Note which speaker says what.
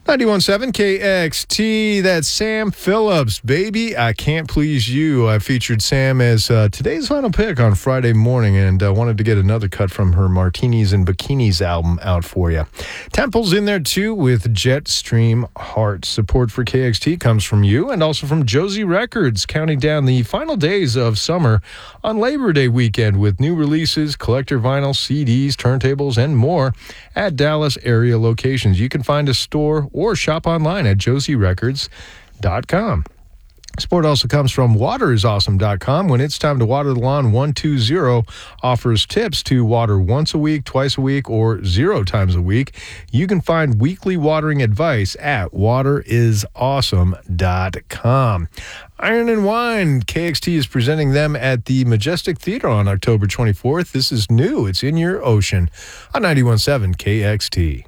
Speaker 1: 91.7 KXT, that's Sam Phillips. Baby, I Can't Please You. I featured Sam as today's final pick on Friday morning and wanted to get another cut from her Martinis and Bikinis album out for you. Temple's in there too with Jetstream Heart. Support for KXT comes from you and also from Josie Records, counting down the final days of summer on Labor Day weekend with new releases, collector vinyl, CDs, turntables, and more at Dallas area locations. You can find a store or shop online at josierecords.com. Support also comes from waterisawesome.com. When it's time to water the lawn, 120 offers tips to water once a week, twice a week, or 0 times a week. You can find weekly watering advice at waterisawesome.com. Iron and Wine, KXT is presenting them at the Majestic Theater on October 24th. This is new. It's In Your Ocean on 91.7 KXT.